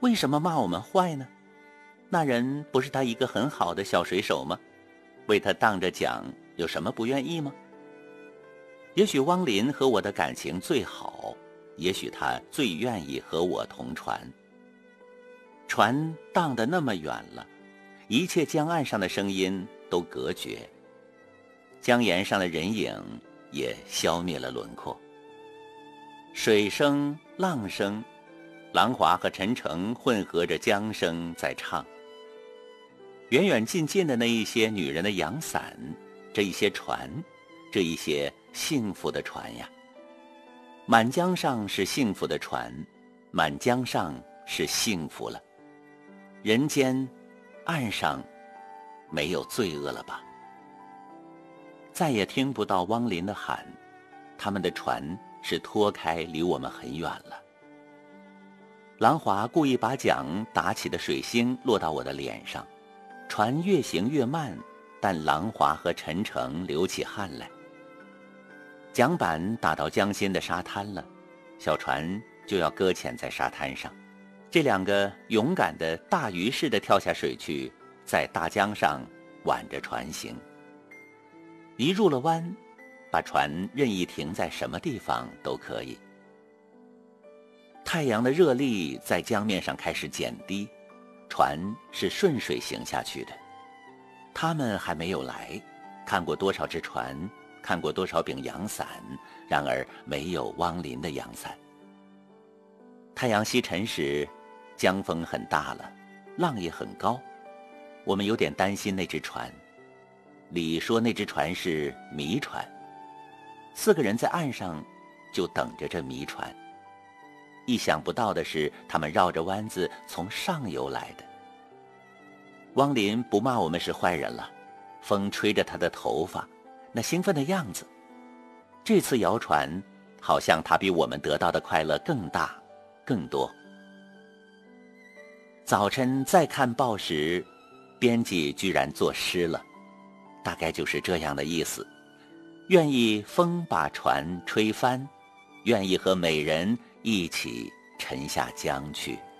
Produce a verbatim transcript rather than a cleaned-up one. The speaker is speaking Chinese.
为什么骂我们坏呢？那人不是他一个很好的小水手吗？为他当着桨，有什么不愿意吗？也许汪林和我的感情最好，也许他最愿意和我同船。船荡得那么远了，一切江岸上的声音都隔绝，江沿上的人影也消灭了轮廓。水声、浪声，郎华和陈诚混合着江声在唱。远远近近的那一些女人的阳伞，这一些船，这一些幸福的船呀。满江上是幸福的船，满江上是幸福了。人间，岸上，没有罪恶了吧？再也听不到汪林的喊，他们的船是拖开离我们很远了。郎华故意把桨打起的水星落到我的脸上，船越行越慢，但郎华和陈诚流起汗来。桨板打到江心的沙滩了，小船就要搁浅在沙滩上。这两个勇敢的大鱼似的跳下水去，在大江上挽着船行。一入了湾，把船任意停在什么地方都可以。太阳的热力在江面上开始减低，船是顺水行下去的。他们还没有来，看过多少只船，看过多少柄阳伞，然而没有汪林的阳伞。太阳西沉时，江风很大了，浪也很高，我们有点担心那只船。李说那只船是谜船，四个人在岸上就等着这谜船。意想不到的是，他们绕着弯子从上游来的。汪林不骂我们是坏人了，风吹着他的头发，那兴奋的样子。这次摇船，好像他比我们得到的快乐更大更多。早晨再看报时，编辑居然作诗了，大概就是这样的意思：愿意风把船吹翻，愿意和美人一起沉下江去。